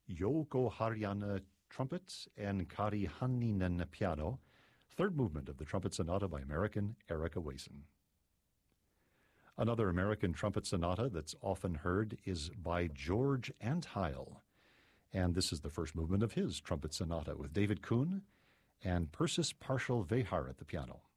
Jouko Harjanne trumpet and Kari Hanninen piano, third movement of the Trumpet Sonata by American Erica Wason. Another American trumpet sonata that's often heard is by George Antheil, and this is the first movement of his trumpet sonata with David Kuhn and Persis Parshall Vehar at the piano.